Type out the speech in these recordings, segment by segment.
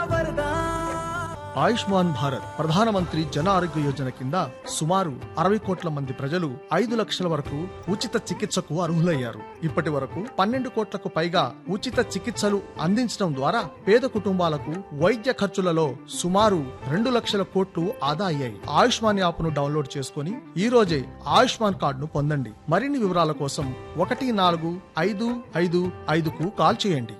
ఆయుష్మాన్ భారత్ ప్రధానమంత్రి జన ఆరోగ్య యోజన కింద సుమారు 60 కోట్ల మంది ప్రజలు 5 లక్షల వరకు ఉచిత చికిత్సకు అర్హులయ్యారు. ఇప్పటి వరకు 12 కోట్లకు పైగా ఉచిత చికిత్సలు అందించడం ద్వారా పేద కుటుంబాలకు వైద్య ఖర్చులలో సుమారు 2 లక్షల కోట్లు ఆదా అయ్యాయి. ఆయుష్మాన్ యాప్ను డౌన్లోడ్ చేసుకుని ఈ రోజే ఆయుష్మాన్ కార్డును పొందండి. మరిన్ని వివరాల కోసం 14555కు కాల్ చేయండి.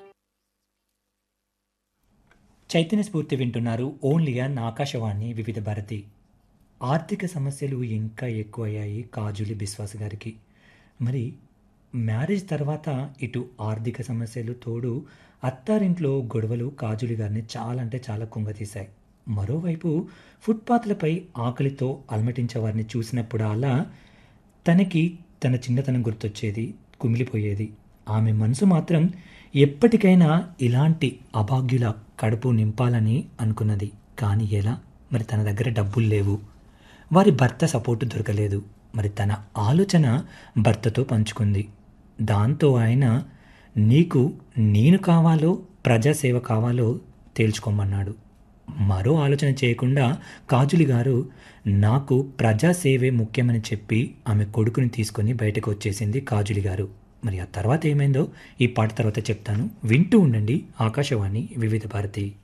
చైతన్య స్ఫూర్తి వింటున్నారు. ఓన్లీ ఆన్ ఆకాశవాణి వివిధ భారతి. ఆర్థిక సమస్యలు ఇంకా ఎక్కువయ్యాయి కాజులి బిశ్వాస్ గారికి. మరి మ్యారేజ్ తర్వాత ఇటు ఆర్థిక సమస్యలు తోడు అత్తారింట్లో గొడవలు కాజులి గారిని చాలా అంటే చాలా కుంగతీశాయి. మరోవైపు ఫుట్పాత్లపై ఆకలితో అలమటించే వారిని చూసినప్పుడు అలా తనకి తన చిన్నతనం గుర్తొచ్చేది, కుమిలిపోయేది. ఆమె మనసు మాత్రం ఎప్పటికైనా ఇలాంటి అభాగ్యుల కడుపు నింపాలని అనుకున్నది. కానీ ఎలా? మరి తన దగ్గర డబ్బులు లేవు, వారి భర్త సపోర్టు దొరకలేదు. మరి తన ఆలోచన భర్తతో పంచుకుంది. దాంతో ఆయన నీకు నేను కావాలో ప్రజాసేవ కావాలో తేల్చుకోమన్నాడు. మరో ఆలోచన చేయకుండా కాజులి గారు నాకు ప్రజాసేవే ముఖ్యమని చెప్పి ఆమె కొడుకుని తీసుకొని బయటకు వచ్చేసింది కాజులి గారు. మరి ఆ తర్వాత ఏమైందో ఈ పాట తర్వాత చెప్తాను. వింటూ ఉండండి ఆకాశవాణి వివిధ భారతి.